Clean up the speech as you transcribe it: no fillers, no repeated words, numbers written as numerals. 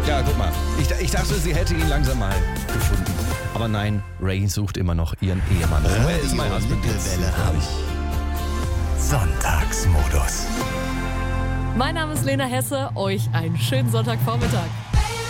Ja, guck mal. Ich dachte, sie hätte ihn langsam mal gefunden. Aber nein, Ray sucht immer noch ihren Ehemann. Where is my husband? Mittelwelle Hamburg. Sonntagsmodus. Mein Name ist Lena Hesse. Euch einen schönen Sonntagvormittag.